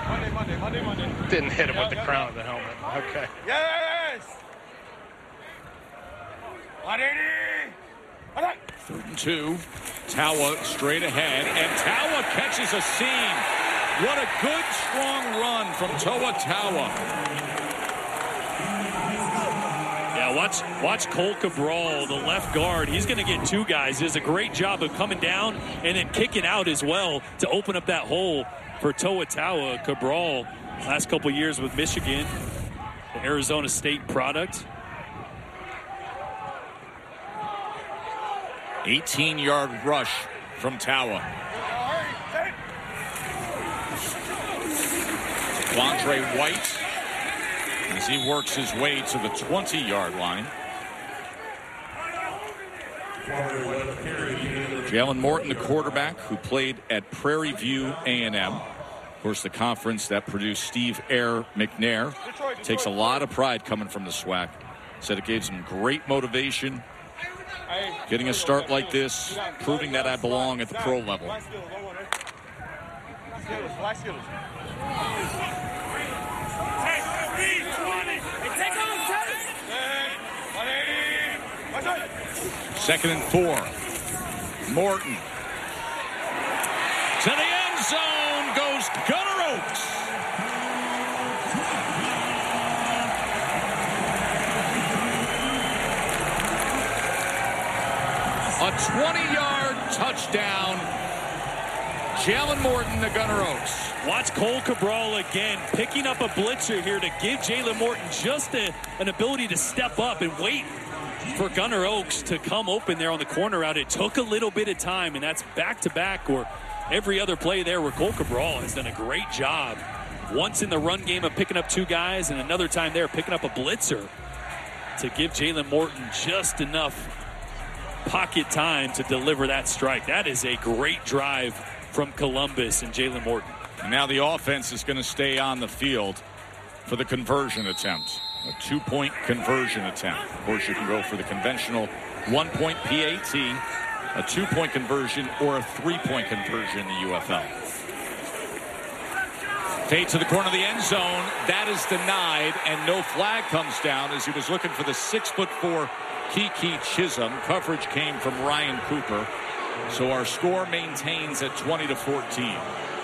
Didn't hit him with the crown of the helmet. Okay. Yes! 3rd and 2. Tawa straight ahead, and Tawa catches a seam. What a good, strong run from Toa Tawa. Yeah, watch Cole Cabral, the left guard. He's going to get 2 guys. He does a great job of coming down and then kicking out as well to open up that hole for Toa Tawa. Cabral, last couple years with Michigan, the Arizona State product. 18-yard rush from Tawa. Quandre White as he works his way to the 20-yard line. Jalen Morton, the quarterback who played at Prairie View A&M. Of course, the conference that produced Steve Air McNair. Takes a lot of pride coming from the SWAC. Said it gave him great motivation. Getting a start like this, proving that I belong at the pro level. Second and 4. Morton. To the end zone goes Gunnar Oaks. A 20-yard touchdown. Jalen Morton to Gunnar Oaks. Watch Cole Cabral again, picking up a blitzer here to give Jalen Morton just an ability to step up and wait for Gunnar Oaks to come open there on the corner route. It took a little bit of time, and that's back-to-back or every other play there where Cole Cabral has done a great job. Once in the run game of picking up 2 guys, and another time there picking up a blitzer to give Jalen Morton just enough pocket time to deliver that strike. That is a great drive from Columbus and Jalen Morton. And now the offense is going to stay on the field for the conversion attempt. A 2-point conversion attempt. Of course, you can go for the conventional 1-point PAT, a 2-point conversion, or a 3-point conversion in the UFL. Fade to the corner of the end zone. That is denied, and no flag comes down as he was looking for the 6'4" Kiki Chisholm. Coverage came from Ryan Cooper. So our score maintains at 20-14.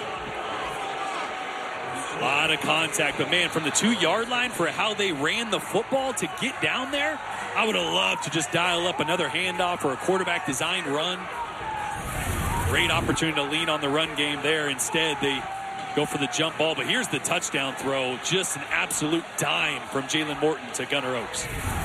A lot of contact, but man, from the 2-yard line for how they ran the football to get down there, I would have loved to just dial up another handoff or a quarterback design run. Great opportunity to lean on the run game there. Instead, they go for the jump ball, but here's the touchdown throw. Just an absolute dime from Jalen Morton to Gunnar Oaks.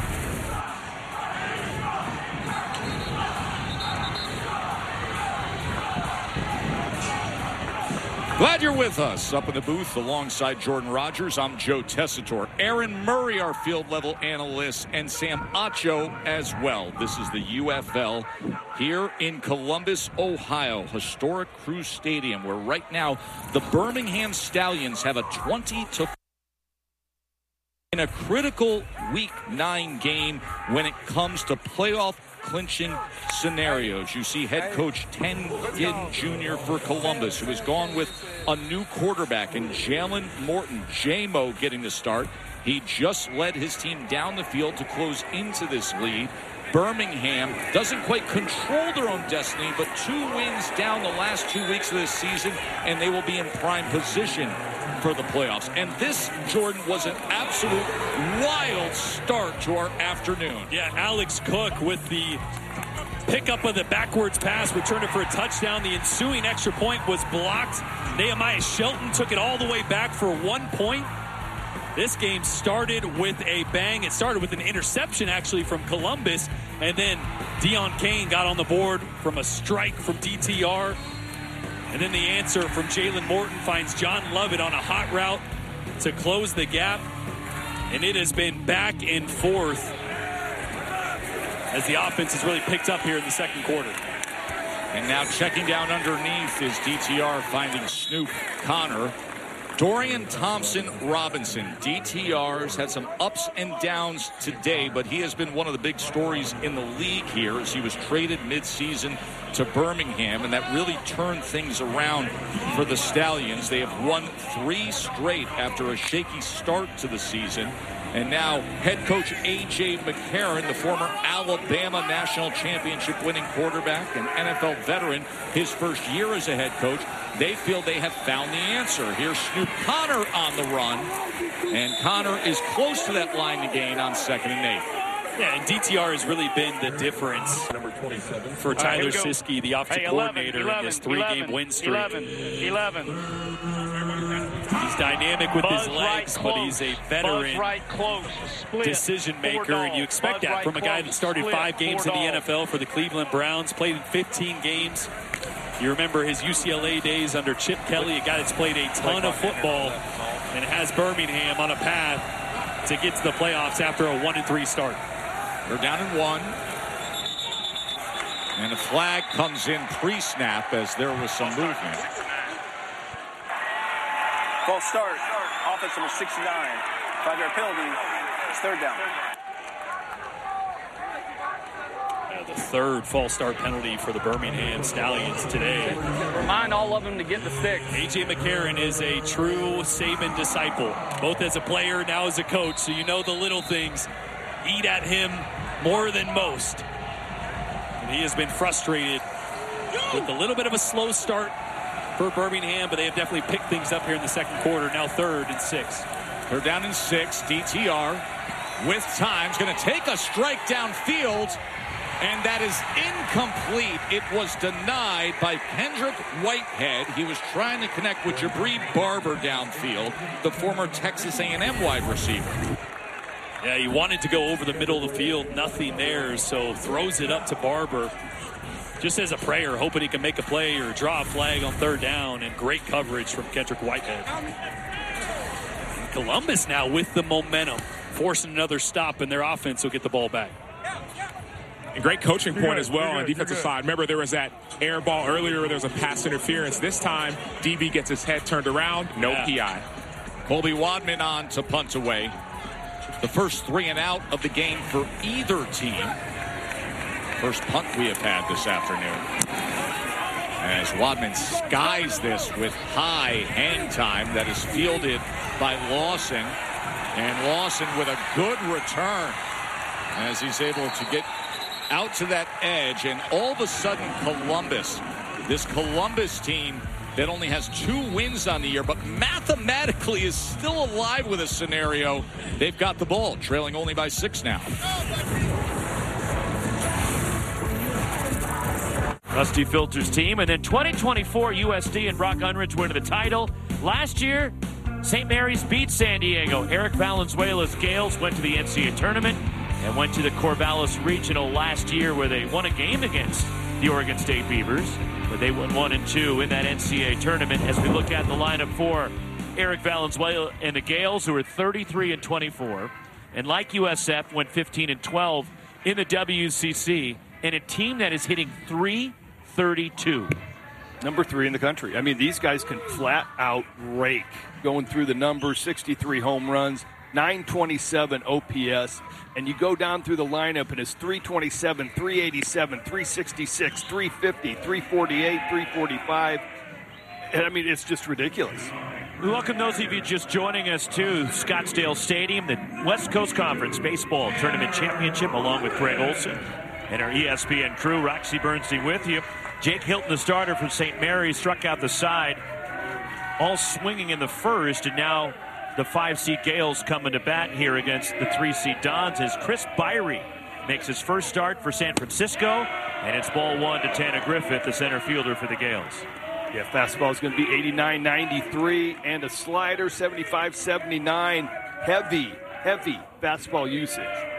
Glad you're with us. Up in the booth alongside Jordan Rogers, I'm Joe Tessitore. Aaron Murray, our field level analyst, and Sam Acho as well. This is the UFL here in Columbus, Ohio, historic Crews Stadium, where right now the Birmingham Stallions have a 20-4 in a critical Week 9 game when it comes to playoff clinching scenarios. You see head coach Ten Ginn Jr. for Columbus, who has gone with a new quarterback, and Jalen Morton, J-Mo, getting the start. He just led his team down the field to close into this lead. Birmingham doesn't quite control their own destiny, but 2 wins down the last 2 weeks of this season, and they will be in prime position for the playoffs. And this, Jordan, was an absolute wild start to our afternoon. Yeah, Alex Cook with the pickup of the backwards pass, returned it for a touchdown. The ensuing extra point was blocked. Nehemiah Shelton took it all the way back for 1 point. This game started with a bang. It started with an interception, actually, from Columbus. And then Deon Kane got on the board from a strike from DTR. And then the answer from Jalen Morton finds John Lovett on a hot route to close the gap. And it has been back and forth as the offense has really picked up here in the second quarter. And now checking down underneath is DTR, finding Snoop Connor. Dorian Thompson-Robinson, DTR's had some ups and downs today, but he has been one of the big stories in the league here as he was traded midseason to Birmingham, and that really turned things around for the Stallions. They have won 3 straight after a shaky start to the season. And now head coach A.J. McCarron, the former Alabama national championship winning quarterback and NFL veteran, his first year as a head coach, they feel they have found the answer. Here's Snoop Connor on the run, and Connor is close to that line to gain on 2nd and 8. Yeah, and DTR has really been the difference for Tyler Siskey, the offensive coordinator, in this 3-game win streak. 11. He's dynamic with his legs, but he's a veteran decision maker, and you expect that from a guy that started 5 games in the NFL for the Cleveland Browns, played in 15 games. You remember his UCLA days under Chip Kelly, a guy that's played a ton of football and has Birmingham on a path to get to the playoffs after a 1-3 start. They're down in 1. And a flag comes in pre-snap as there was some movement. False start. Offense number 69. 5-yard penalty. It's 3rd down. The 3rd false start penalty for the Birmingham Stallions today. Remind all of them to get the stick. A.J. McCarron is a true Saban disciple, both as a player, now as a coach, so you know the little things eat at him more than most. And he has been frustrated with a little bit of a slow start for Birmingham, but they have definitely picked things up here in the 2nd quarter. Now 3rd and 6. They're down in 6. DTR with time is going to take a strike downfield, and that is incomplete. It was denied by Kendrick Whitehead. He was trying to connect with Jabri Barber downfield, the former Texas A&M wide receiver. Yeah, he wanted to go over the middle of the field. Nothing there, so throws it up to Barber. Just as a prayer, hoping he can make a play or draw a flag on 3rd down, and great coverage from Kendrick Whitehead. And Columbus now with the momentum, forcing another stop, and their offense will get the ball back. A great coaching point as well on the defensive side. Remember, there was that air ball earlier where there was a pass interference. This time, DB gets his head turned around, no PI. Colby Wadman on to punt away. The first 3 and out of the game for either team. First punt we have had this afternoon. As Wadman skies this with high hang time that is fielded by Lawson. And Lawson with a good return as he's able to get out to that edge. And all of a sudden, Columbus, this Columbus team that only has 2 wins on the year, but mathematically is still alive with a scenario. They've got the ball, trailing only by 6 now. Rusty Filter's team, and then 2024 USD and Brock Unrich win the title. Last year, St. Mary's beat San Diego. Eric Valenzuela's Gales went to the NCAA tournament and went to the Corvallis Regional last year, where they won a game against the Oregon State Beavers. But they won 1-2 in that NCAA tournament. As we look at the lineup for Eric Valenzuela and the Gales, who are 33-24, and like USF, went 15-12 in the WCC, and a team that is hitting .332. Number 3 in the country. I mean, these guys can flat out rake. Going through the numbers, 63 home runs, 927 OPS, and you go down through the lineup and it's 327, 387, 366, 350, 348, 345. And I mean, it's just ridiculous. We welcome those of you just joining us to Scottsdale Stadium, the West Coast Conference Baseball Tournament Championship, along with Greg Olson and our ESPN crew. Roxy Bernstein with you. Jake Hilton, the starter from St. Mary's, struck out the side, all swinging in the first, and now the 5-seed Gales coming to bat here against the 3-seed Dons as Chris Byrie makes his first start for San Francisco, and it's ball 1 to Tanner Griffith, the center fielder for the Gales. Yeah, fastball is going to be 89-93, and a slider 75-79. Heavy fastball usage.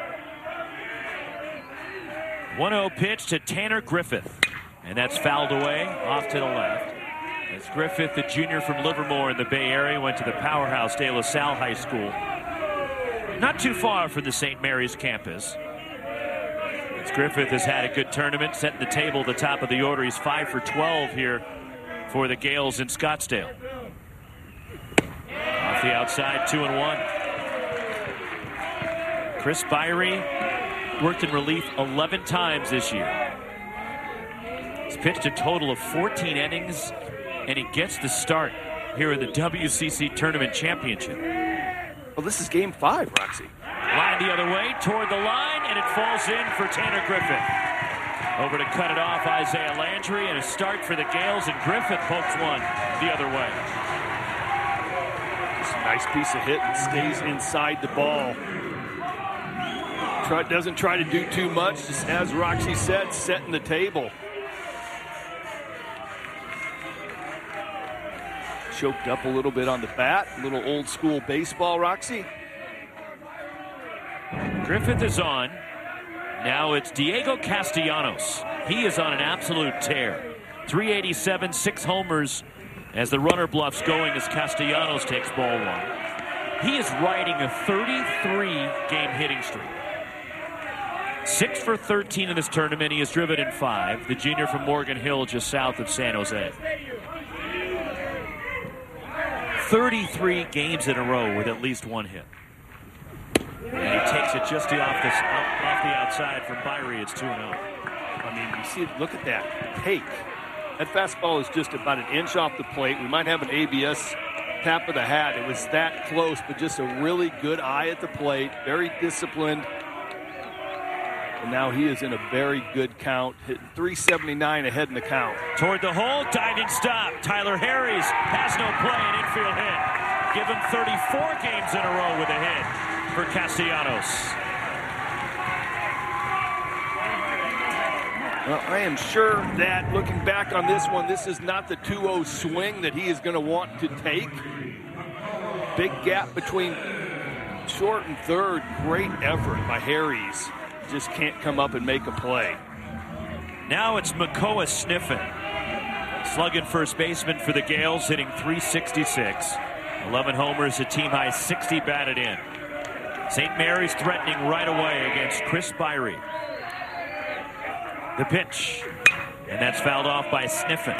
1-0 pitch to Tanner Griffith, and that's fouled away off to the left. It's Griffith, the junior from Livermore in the Bay Area, went to the powerhouse De La Salle High School. Not too far from the St. Mary's campus. As Griffith has had a good tournament, setting the table at the top of the order. He's 5 for 12 here for the Gales in Scottsdale. the outside, 2-1. Chris Byrie worked in relief 11 times this year. He's pitched a total of 14 innings, and he gets the start here in the WCC Tournament Championship. Well, this is Game 5, Roxy. Line the other way, toward the line, and it falls in for Tanner Griffith. Over to cut it off, Isaiah Landry, and a start for the Gales, and Griffith pokes one the other way. It's a nice piece of hit and stays inside the ball. Doesn't try to do too much, just as Roxy said, setting the table. Choked up a little bit on the bat, a little old school baseball, Roxy. Griffith is on. Now it's Diego Castellanos. He is on an absolute tear. 387, 6 homers as the runner bluffs going as Castellanos takes ball one. He is riding a 33-game hitting streak. 6 for 13 in this tournament. He has driven in 5. The junior from Morgan Hill, just south of San Jose. 33 games in a row with at least one hit. And he takes it just off the outside from Byrie. It's 2-0. I mean, you see, look at that take. That fastball is just about an inch off the plate. We might have an ABS tap of the hat. It was that close, but just a really good eye at the plate. Very disciplined. And now he is in a very good count, hitting 379 ahead in the count. Toward the hole, diving stop. Tyler Harris has no play, an infield hit. Give him 34 games in a row with a hit for Castellanos. Well, I am sure that looking back on this one, this is not the 2-0 swing that he is going to want to take. Big gap between short and third. Great effort by Harris. Just can't come up and make a play. Now it's Makoa Sniffen. Slugging first baseman for the Gales, hitting 366. 11 homers, a team-high 60 batted in. St. Mary's threatening right away against Chris Byrie. The pitch, and that's fouled off by Sniffen.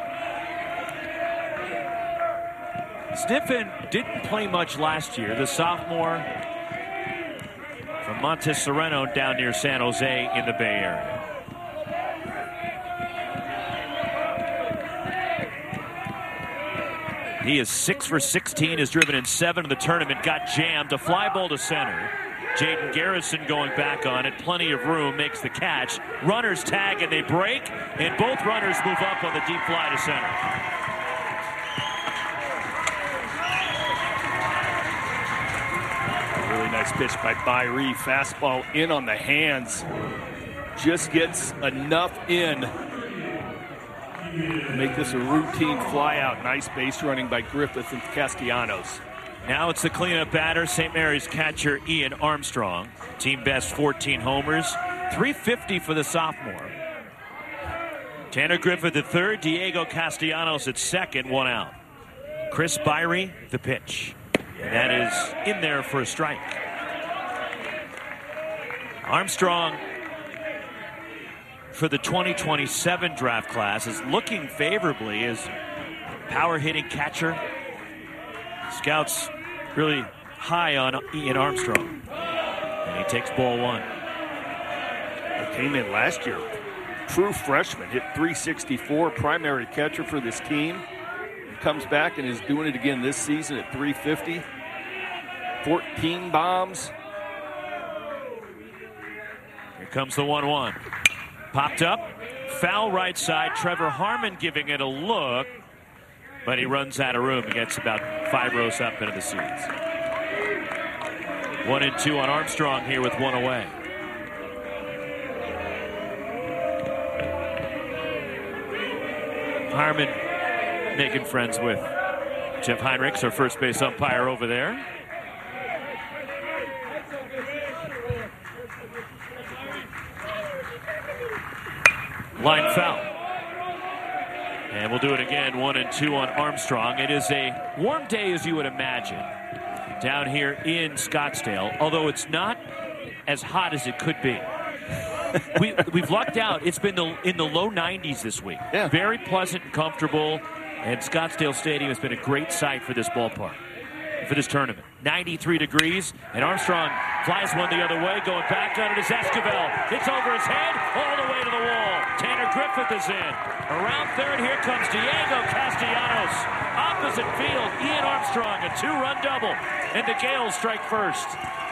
Sniffen didn't play much last year. The sophomore from Monte Sereno down near San Jose in the Bay Area. He is 6 for 16, has driven in 7 of the tournament, got jammed, a fly ball to center. Jaden Garrison going back on it, plenty of room, makes the catch. Runners tag and they break, and both runners move up on the deep fly to center. Really nice pitch by Byrie. Fastball in on the hands. Just gets enough in to make this a routine fly out. Nice base running by Griffith and Castellanos. Now it's the cleanup batter, St. Mary's catcher Ian Armstrong. Team best 14 homers, 350 for the sophomore. Tanner Griffith at third, Diego Castellanos at second, 1 out. Chris Byrie, the pitch. And that is in there for a strike. Armstrong, for the 2027 draft class, is looking favorably as power hitting catcher. Scouts really high on Ian Armstrong. And he takes ball one. He came in last year. True freshman, hit 364, primary catcher for this team. He comes back and is doing it again this season at 350. 14 bombs. Here comes the 1-1. Popped up, foul right side. Trevor Harmon giving it a look, but he runs out of room. He gets about 5 rows up into the seats. 1-2 on Armstrong here with 1 away. Harmon making friends with Jeff Heinrichs, our first base umpire over there. Line foul. And we'll do it again, 1-2 on Armstrong. It is a warm day, as you would imagine, down here in Scottsdale, although it's not as hot as it could be. We've lucked out. It's been in the low 90s this week. Yeah. Very pleasant and comfortable, and Scottsdale Stadium has been a great site for this ballpark. for this tournament. 93 degrees, and Armstrong flies one the other way. Going back on it is Esquivel. It's over his head, all the way to the wall. Tanner Griffith is in. Around third, here comes Diego Castellanos. Opposite field, Ian Armstrong, a 2-run double, and the Gales strike first.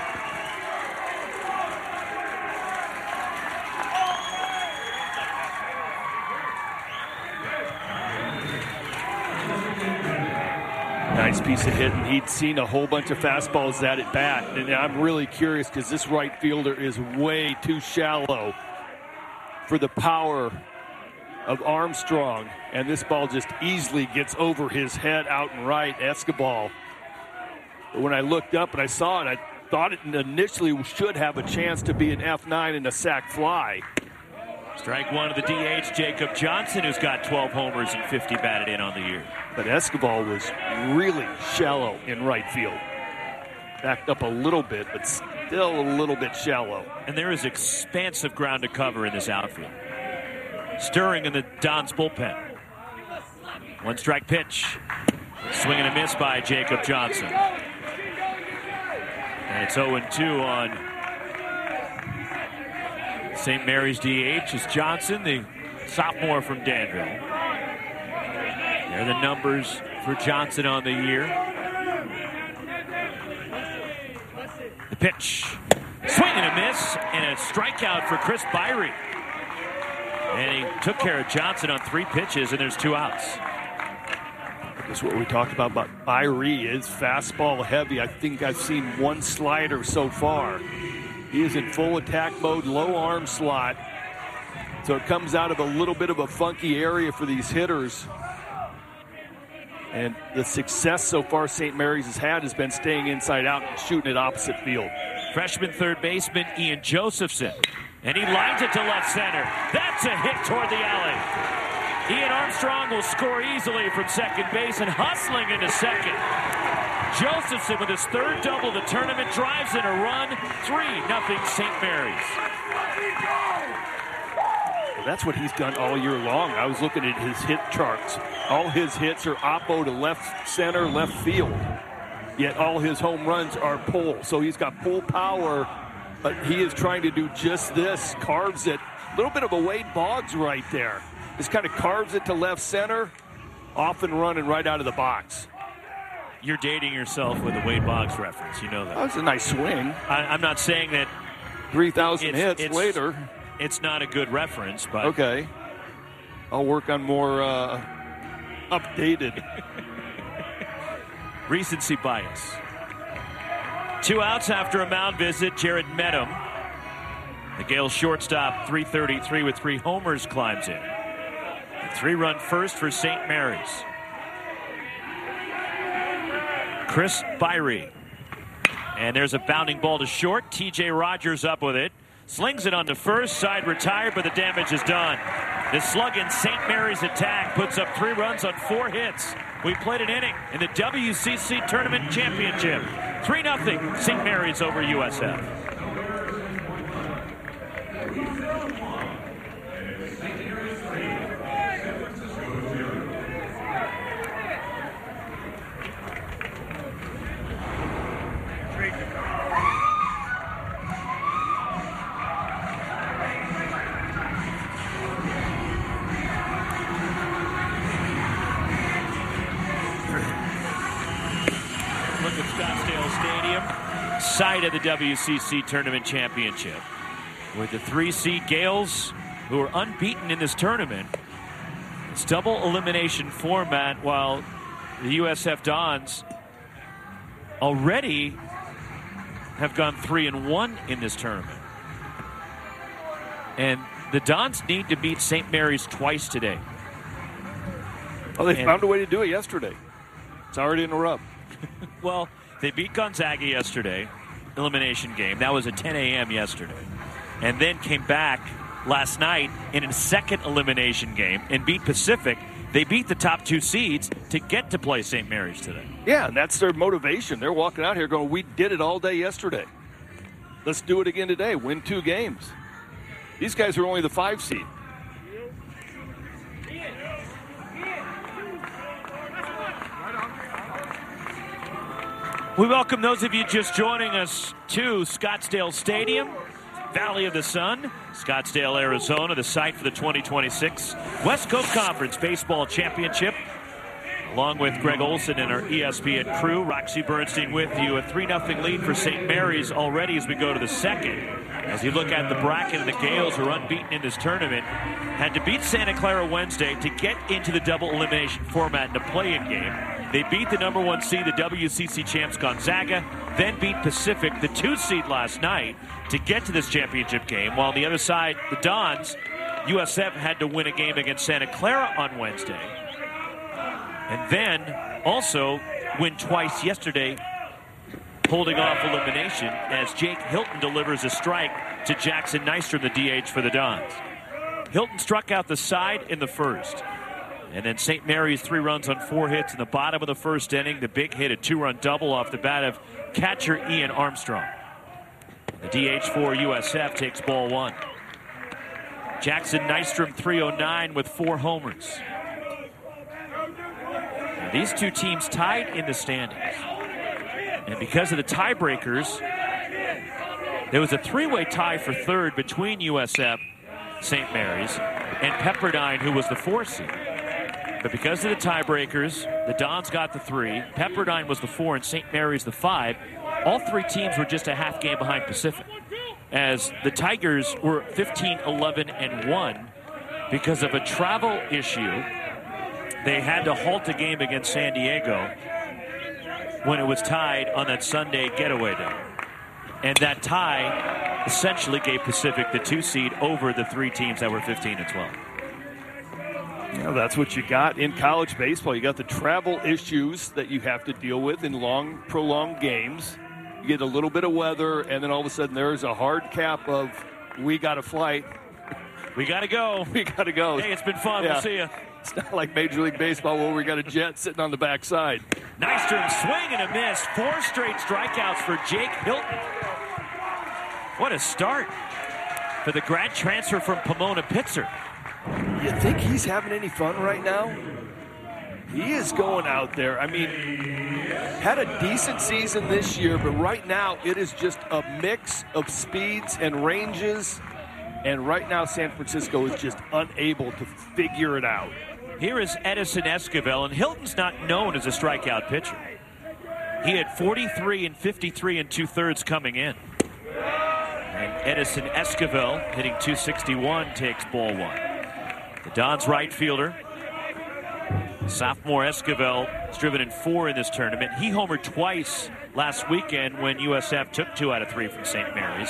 Nice piece of hitting. He'd seen a whole bunch of fastballs at bat, and I'm really curious because this right fielder is way too shallow for the power of Armstrong, and this ball just easily gets over his head out and right, Escobar. But when I looked up and I saw it, I thought it initially should have a chance to be an F9 and a sac fly. Strike one of the DH, Jacob Johnson, who's got 12 homers and 50 batted in on the year. But Escobar was really shallow in right field. Backed up a little bit, but still a little bit shallow. And there is expansive ground to cover in this outfield. Stirring in the Dons bullpen. 1-strike pitch. Swing and a miss by Jacob Johnson. And it's 0-2 on St. Mary's DH is Johnson, the sophomore from Danville. There are the numbers for Johnson on the year. The pitch. Swing and a miss, and a strikeout for Chris Byrie. And he took care of Johnson on 3 pitches, and there's 2 outs. That's what we talked about Byrie is fastball heavy. I think I've seen 1 slider so far. He is in full attack mode, low arm slot. So it comes out of a little bit of a funky area for these hitters. And the success so far St. Mary's has been staying inside out and shooting it opposite field. Freshman third baseman Ian Josephson. And he lines it to left center. That's a hit toward the alley. Ian Armstrong will score easily from second base and hustling into second. Josephson with his 3rd double of the tournament drives in a run. 3-0 St. Mary's. Well, that's what he's done all year long. I was looking at his hit charts. All his hits are oppo to left center, left field. Yet all his home runs are pull. So he's got pull power, but he is trying to do just this. Carves it. A little bit of a Wade Boggs right there. Just kind of carves it to left center, off and running right out of the box. You're dating yourself with a Wade Boggs reference. You know that. That was a nice swing. I'm not saying that 3,000 hits later. It's not a good reference, but... Okay. I'll work on more updated. Recency bias. 2 outs after a mound visit. Jared Medham, the Gales shortstop, .333 with 3 homers, climbs in. A 3-run first for St. Mary's. Chris Byrie. And there's a bounding ball to short. T.J. Rogers up with it. Slings it on the first side, retired, but the damage is done. The slugging St. Mary's attack puts up 3 runs on 4 hits. We played an inning in the WCC Tournament Championship. 3-0 St. Mary's over USF. Side of the WCC Tournament Championship, with the 3-seed Gales, who are unbeaten in this tournament. It's double elimination format, while the USF Dons already have gone 3-1 in this tournament. And the Dons need to beat St. Mary's twice today. Well, they found a way to do it yesterday. It's already in a rub. Well, they beat Gonzaga yesterday, elimination game. That was at 10 a.m. yesterday. And then came back last night in a second elimination game and beat Pacific. They beat the top 2 seeds to get to play St. Mary's today. Yeah, and that's their motivation. They're walking out here going, we did it all day yesterday. Let's do it again today. Win 2 games. These guys are only the 5 seed. We welcome those of you just joining us to Scottsdale Stadium, Valley of the Sun, Scottsdale, Arizona, the site for the 2026 West Coast Conference Baseball Championship. Along with Greg Olson and our ESPN crew, Roxy Bernstein with you. A 3-0 lead for St. Mary's already as we go to the second. As you look at the bracket, the Gales, who are unbeaten in this tournament, had to beat Santa Clara Wednesday to get into the double elimination format in a play-in game. They beat the number 1 seed, the WCC champs Gonzaga, then beat Pacific, the 2 seed last night, to get to this championship game. While on the other side, the Dons, USF had to win a game against Santa Clara on Wednesday. And then also win twice yesterday, holding off elimination as Jake Hilton delivers a strike to Jackson Nystrom, the DH for the Dons. Hilton struck out the side in the first. And then St. Mary's 3 runs on 4 hits in the bottom of the first inning. The big hit, a 2-run double off the bat of catcher Ian Armstrong. The DH for USF takes ball 1. Jackson Nystrom 309 with 4 homers. Now, these two teams tied in the standings. And because of the tiebreakers, there was a 3-way tie for third between USF, St. Mary's, and Pepperdine, who was the 4 seed. But because of the tiebreakers, the Dons got the 3, Pepperdine was the 4, and St. Mary's the 5. All 3 teams were just a half game behind Pacific, as the Tigers were 15-11-1 because of a travel issue. They had to halt a game against San Diego when it was tied on that Sunday getaway day. And that tie essentially gave Pacific the 2 seed over the 3 teams that were 15-12. Yeah, that's what you got in college baseball. You got the travel issues that you have to deal with in long, prolonged games. You get a little bit of weather, and then all of a sudden there's a hard cap of, we got a flight. We got to go. We got to go. Hey, it's been fun. Yeah. We'll see you. It's not like Major League Baseball where we got a jet sitting on the backside. Nystrom swing and a miss. 4 straight strikeouts for Jake Hilton. What a start for the grad transfer from Pomona Pitzer. You think he's having any fun right now? He is going out there. I mean, had a decent season this year, but right now it is just a mix of speeds and ranges. And right now San Francisco is just unable to figure it out. Here is Edison Esquivel, and Hilton's not known as a strikeout pitcher. He had 43 and 53 and 2/3 coming in. And Edison Esquivel, hitting .261, takes ball 1. The Dons right fielder, sophomore Esquivel, has driven in 4 in this tournament. He homered twice last weekend when USF took 2 out of 3 from St. Mary's.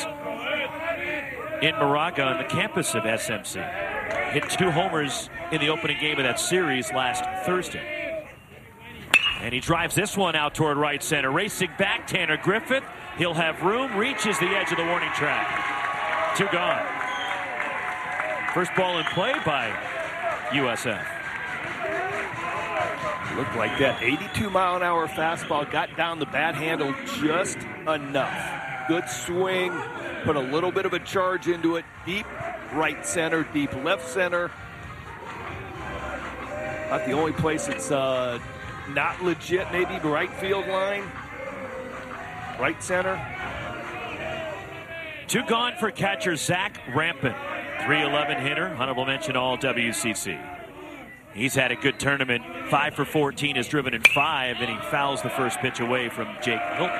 In Moraga on the campus of SMC. Hit 2 homers in the opening game of that series last Thursday. And he drives this one out toward right center. Racing back, Tanner Griffith. He'll have room, reaches the edge of the warning track. 2 gone. First ball in play by USF. Looked like that 82-mile-an-hour fastball got down the bat handle just enough. Good swing, put a little bit of a charge into it. Deep right center, deep left center. Not the only place it's not legit, maybe right field line. Right center. 2 gone for catcher Zach Rampin. 311 hitter, honorable mention all WCC. He's had a good tournament. 5 for 14, has driven in 5, and he fouls the first pitch away from Jake Hilton.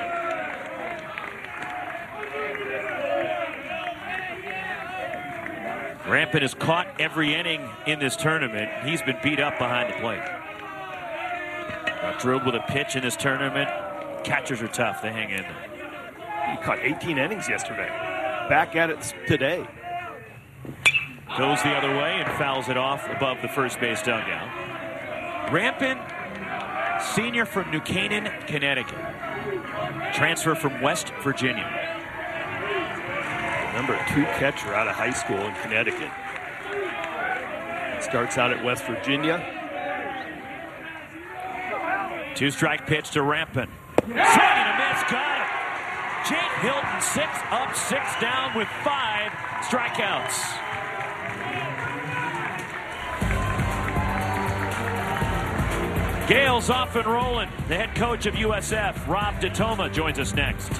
Rampin has caught every inning in this tournament. He's been beat up behind the plate. Got drilled with a pitch in this tournament. Catchers are tough. They hang in there. He caught 18 innings yesterday. Back at it today. Goes the other way and fouls it off above the first base dugout. Rampin, senior from New Canaan, Connecticut. Transfer from West Virginia. Number 2 catcher out of high school in Connecticut. Starts out at West Virginia. 2-strike pitch to Rampin. Swing and a miss, got it. Jake Hilton 6 up, 6 down with 5 strikeouts. Gales off and rolling. The head coach of USF, Rob DeToma, joins us next.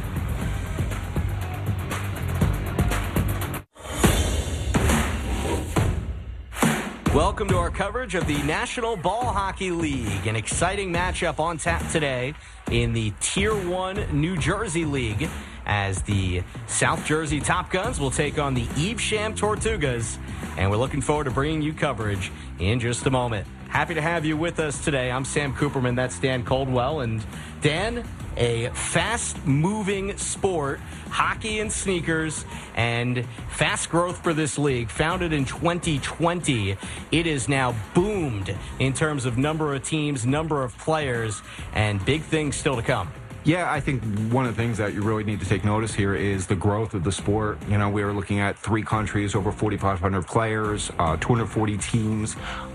Welcome to our coverage of the National Ball Hockey League. An exciting matchup on tap today in the Tier 1 New Jersey League as the South Jersey Top Guns will take on the Evesham Tortugas. And we're looking forward to bringing you coverage in just a moment. Happy to have you with us today. I'm Sam Cooperman. That's Dan Coldwell. And Dan, a fast-moving sport, hockey and sneakers, and fast growth for this league. Founded in 2020, it is now boomed in terms of number of teams, number of players, and big things still to come. Yeah, I think one of the things that you really need to take notice here is the growth of the sport. You know, we are looking at 3 countries, over 4,500 players, 240 teams.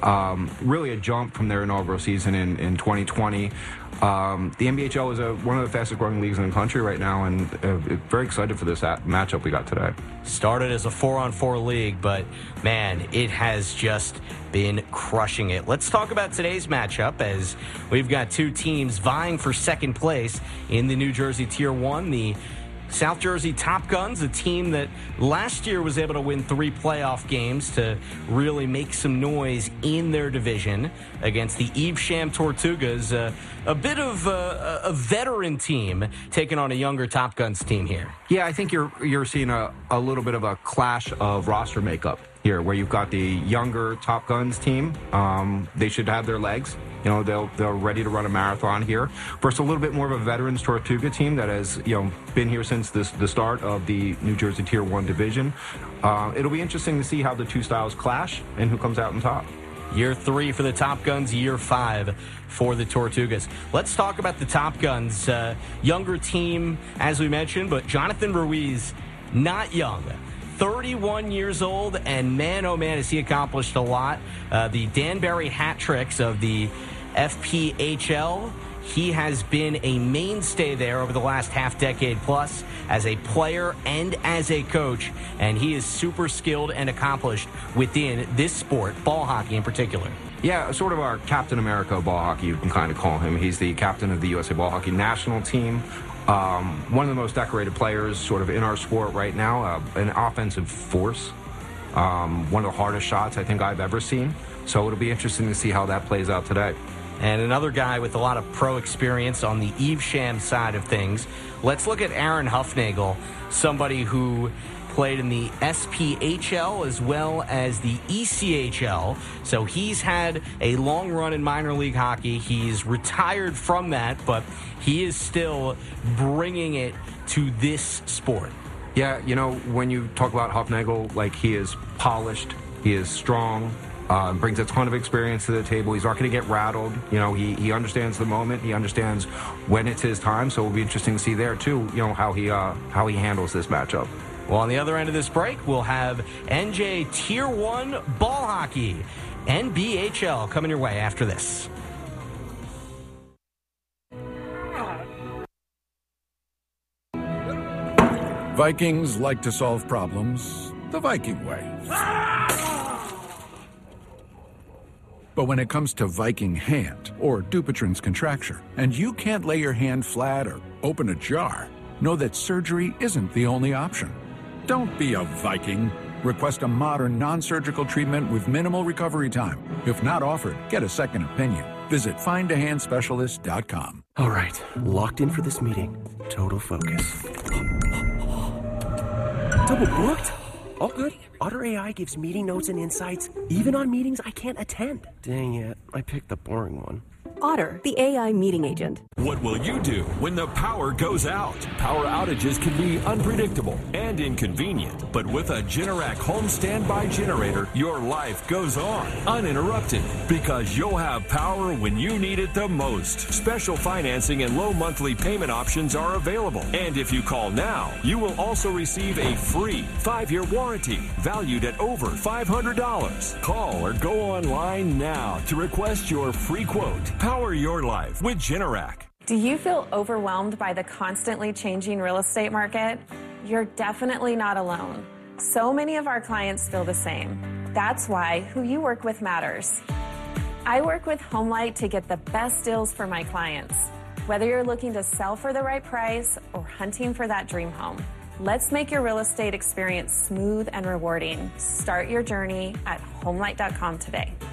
Really a jump from their inaugural season in 2020. The NBHL is one of the fastest growing leagues in the country right now, and very excited for this matchup we got today. Started as a 4-on-4 league, but man, it has just been crushing it. Let's talk about today's matchup as we've got 2 teams vying for second place in the New Jersey Tier 1. The South Jersey Top Guns, a team that last year was able to win 3 playoff games to really make some noise in their division against the Evesham Tortugas, a bit of a veteran team taking on a younger Top Guns team here. Yeah, I think you're seeing a little bit of a clash of roster makeup here, where you've got the younger Top Guns team. They should have their legs. You know, they're ready to run a marathon here. Versus a little bit more of a veterans Tortuga team that has, been here since the start of the New Jersey Tier 1 division. It'll be interesting to see how the 2 styles clash and who comes out on top. Year 3 for the Top Guns, year 5 for the Tortugas. Let's talk about the Top Guns. Younger team, as we mentioned, but Jonathan Ruiz, not young. 31 years old, and man, oh man, has he accomplished a lot. The Danbury hat tricks of the FPHL. He has been a mainstay there over the last half-decade plus as a player and as a coach, and he is super skilled and accomplished within this sport, ball hockey in particular. Yeah, sort of our Captain America of ball hockey, you can kind of call him. He's the captain of the USA Ball Hockey National Team. One of the most decorated players sort of in our sport right now, an offensive force. One of the hardest shots I think I've ever seen. So it'll be interesting to see how that plays out today. And another guy with a lot of pro experience on the Evesham side of things. Let's look at Aaron Huffnagel, somebody who played in the SPHL as well as the ECHL. So he's had a long run in minor league hockey. He's retired from that, but he is still bringing it to this sport. Yeah, when you talk about Huffnagel, like, he is polished, he is strong, brings a ton of experience to the table. He's not going to get rattled. He understands the moment. He understands when it's his time. So it'll be interesting to see there too, how he handles this matchup. Well, on the other end of this break, we'll have NJ Tier 1 ball hockey, NBHL, coming your way after this. Vikings like to solve problems the Viking way. But when it comes to Viking hand, or Dupuytren's contracture, and you can't lay your hand flat or open a jar, know that surgery isn't the only option. Don't be a Viking. Request a modern, non-surgical treatment with minimal recovery time. If not offered, get a second opinion. Visit findahandspecialist.com. All right, locked in for this meeting. Total focus. Double booked? All good. Otter AI gives meeting notes and insights, even on meetings I can't attend. Dang it, I picked the boring one. Otter, the AI meeting agent. What will you do when the power goes out? Power outages can be unpredictable and inconvenient, but with a Generac home standby generator, your life goes on uninterrupted because you'll have power when you need it the most. Special financing and low monthly payment options are available. And if you call now, you will also receive a free 5-year warranty valued at over $500. Call or go online now to request your free quote. Power your life with Generac. Do you feel overwhelmed by the constantly changing real estate market? You're definitely not alone. So many of our clients feel the same. That's why who you work with matters. I work with HomeLight to get the best deals for my clients. Whether you're looking to sell for the right price or hunting for that dream home, let's make your real estate experience smooth and rewarding. Start your journey at HomeLight.com today.